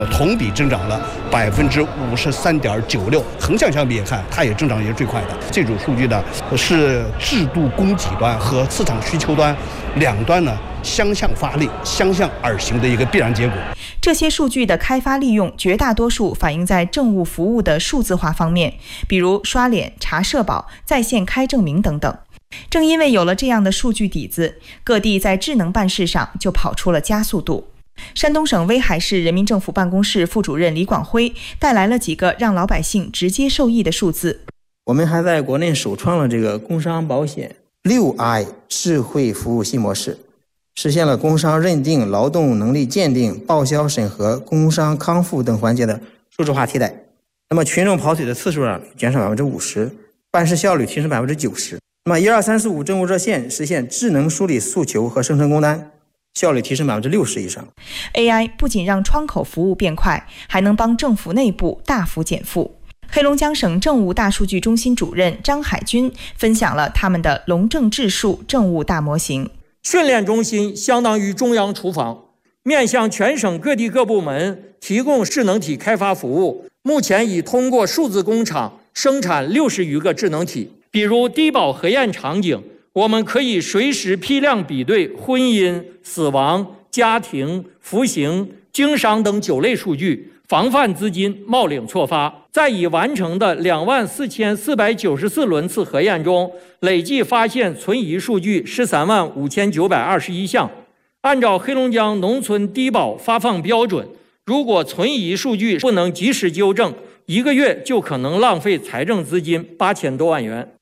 同比增长了53.96%，横向相比也看，它也增长也是最快的。这组数据呢，是制度供给端和市场需求端两端呢相向发力、相向而行的一个必然结果。 这些数据的开发利用，绝大多数反映在政务服务的数字化方面，比如刷脸、查社保、在线开证明等等。正因为有了这样的数据底子，各地在智能办事上就跑出了加速度。山东省威海市人民政府办公室副主任李广辉带来了几个让老百姓直接受益的数字。 我们还在国内首创了这个工商保险6i 智慧服务新模式，实现了工伤认定、劳动能力鉴定、报销审核、工伤康复等环节的数字化替代。那么群众跑腿的次数减少50%，办事效率提升90%。那么12345政务热线实现智能梳理诉求和生成工单，效率提升60%以上。 AI 不仅让窗口服务变快，还能帮政府内部大幅减负。黑龙江省政务大数据中心主任张海军分享了他们的龙政智数政务大模型。 训练中心相当于中央厨房，面向全省各地各部门提供智能体开发服务。目前已通过数字工厂生产60余个智能体。比如低保核验场景，我们可以随时批量比对婚姻、死亡、家庭、服刑、经商等9类数据，防范资金冒领错发。在已完成的24494轮次核验中，累计发现存疑数据135921项。按照黑龙江农村低保发放标准，如果存疑数据不能及时纠正，1个月就可能浪费财政资金8000多万元。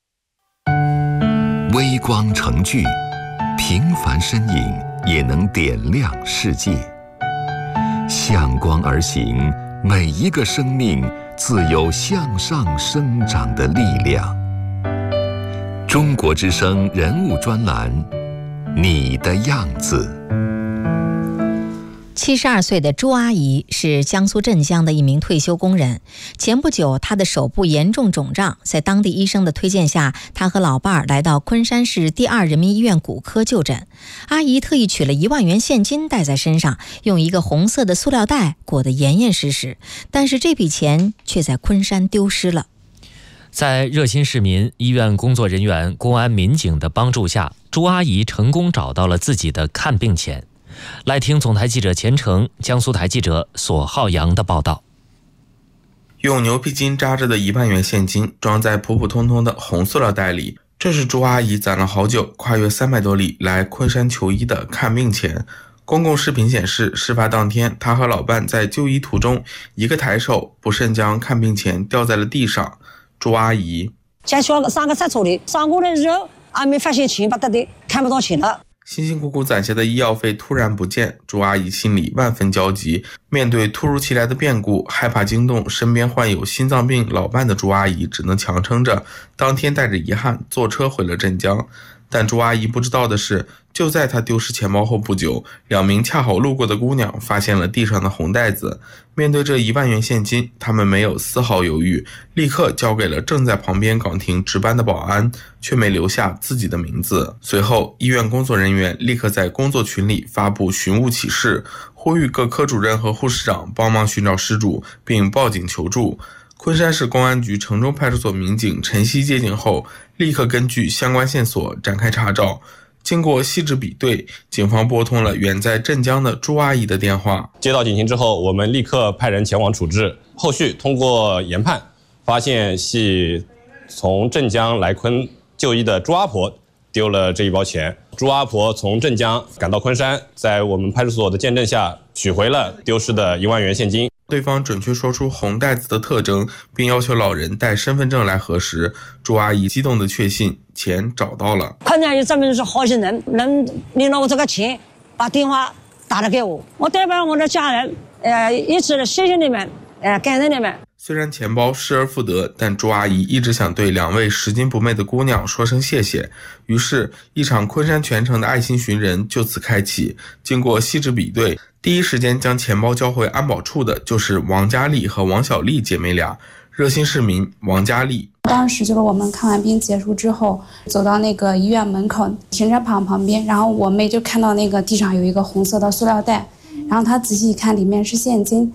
微光成炬，平凡身影也能点亮世界。向光而行，每一个生命自有向上生长的力量。中国之声人物专栏，你的样子。 72岁的朱阿姨是江苏镇江的一名退休工人。前不久，她的手部严重肿胀，在当地医生的推荐下，她和老伴儿来到昆山市第2人民医院骨科就诊。阿姨特意取了1万元现金带在身上，用一个红色的塑料袋裹得严严实实，但是这笔钱却在昆山丢失了。 在热心市民、医院工作人员、公安民警的帮助下，朱阿姨成功找到了自己的看病钱。来听总台记者钱成、江苏台记者索浩洋的报道。 用牛皮筋扎着的1万元现金装在普普通通的红塑料袋里，这是朱阿姨攒了好久，跨越300多里来昆山求医的看病钱。公共视频显示，事发当天，她和老伴在就医途中，一个抬手不慎将看病钱掉在了地上。朱阿姨先上个厕所里，上过来之后还没发现钱不得的，看不到钱了。 辛辛苦苦攒下的医药费突然不见，朱阿姨心里万分焦急。面对突如其来的变故，害怕惊动身边患有心脏病老伴的朱阿姨，只能强撑着，当天带着遗憾坐车回了镇江。但朱阿姨不知道的是，就在她丢失钱包后不久，2名恰好路过的姑娘发现了地上的红袋子。面对这1万元现金，他们没有丝毫犹豫，立刻交给了正在旁边岗亭值班的保安，却没留下自己的名字。随后，医院工作人员立刻在工作群里发布寻物启事，呼吁各科主任和护士长帮忙寻找失主，并报警求助。昆山市公安局城中派出所民警陈曦接警后，立刻根据相关线索展开查找。经过细致比对，警方拨通了远在镇江的朱阿姨的电话。 接到警情之后，我们立刻派人前往处置。后续通过研判，发现系从镇江来昆就医的朱阿婆丢了这一包钱。朱阿婆从镇江赶到昆山，在我们派出所的见证下，取回了丢失的1万元现金。 对方准确说出红袋子的特征，并要求老人带身份证来核实。朱阿姨激动地确信钱找到了。 昆山有这么是好心人，能领了我这个钱，把电话打了给我，我代表我的家人，一直谢谢你们，感谢你们。 虽然钱包失而复得，但朱阿姨一直想对2位拾金不昧的姑娘说声谢谢。于是，一场昆山全城的爱心寻人就此开启。经过细致比对，第一时间将钱包交回安保处的就是王佳丽和王小丽姐妹俩。热心市民王佳丽， 当时就是我们看完病结束之后，走到那个医院门口停车场旁边，然后我妹就看到那个地上有一个红色的塑料袋，然后她仔细一看，里面是现金，